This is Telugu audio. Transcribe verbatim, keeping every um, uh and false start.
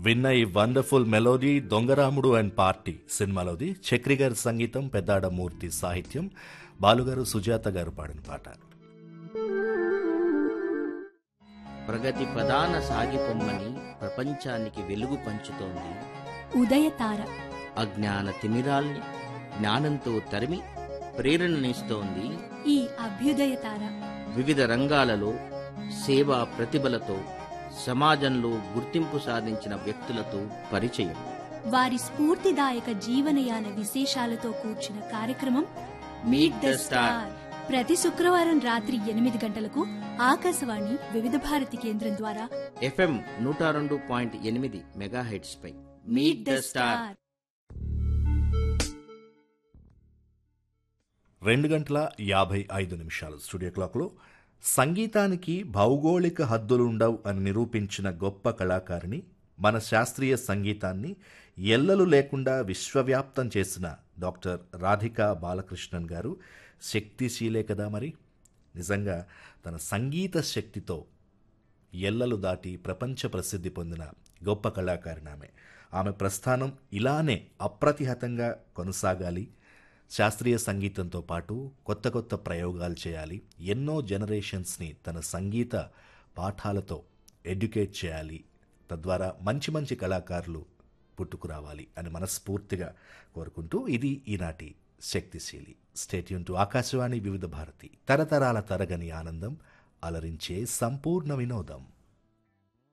విన్న ఈ wonderful melody Donga Ramudu and party సినిమాలోది. చక్రి గారి సంగీతం, పెద్దాడ మూర్తి సాహిత్యం, బాలుగారు సుజాత గారు పాడిన పాట. ప్రగతి ప్రధాన సాగిపొమ్మని ప్రపంచానికి వెలుగు పంచుతోంది ఉదయతార. అజ్ఞాన తిమిరాల్ని జ్ఞానంతో తరిమి ప్రేరణనిస్తోంది ఈ అభ్యుదయతార. వివిధ రంగాలలో సేవా ప్రతిభలతో సమాజంలో గుర్తింపు సాధించిన వ్యక్తులతో పరిచయం, వారి స్ఫూర్తిదాయక జీవనయాన విశేషాలతో కూర్చిన కార్యక్రమం మీట్ ద స్టార్. ప్రతి శుక్రవారం రాత్రి ఎనిమిది గంటలకు ఆకాశవాణి వివిధ భారతి కేంద్రం ద్వారా ఎఫ్ఎం నూట రెండు పాయింట్ ఎనిమిది megahertz pi meet the star. రెండు గంటల యాభై ఐదు నిమిషాలు స్టూడియో క్లాక్లో. సంగీతానికి భౌగోళిక హద్దులుండవు అని నిరూపించిన గొప్ప కళాకారిణి, మన శాస్త్రీయ సంగీతాన్ని ఎల్లలు లేకుండా విశ్వవ్యాప్తం చేసిన డాక్టర్ రాధికా బాలకృష్ణన్ గారు శక్తిశీలే కదా మరి. నిజంగా తన సంగీత శక్తితో ఎల్లలు దాటి ప్రపంచ ప్రసిద్ధి పొందిన గొప్ప కళాకారిణి ఆమె. ఆమె ప్రస్థానం ఇలానే అప్రతిహతంగా కొనసాగాలి. శాస్త్రీయ సంగీతంతో పాటు కొత్త కొత్త ప్రయోగాలు చేయాలి. ఎన్నో జనరేషన్స్ని తన సంగీత పాఠాలతో ఎడ్యుకేట్ చేయాలి. తద్వారా మంచి మంచి కళాకారులు పుట్టుకురావాలి అని మనస్ఫూర్తిగా కోరుకుంటూ ఇది ఈనాటి శక్తిశీలి. స్టేట్ యూన్ టు ఆకాశవాణి వివిధ భారతి, తరతరాల తరగని ఆనందం, అలరించే సంపూర్ణ వినోదం.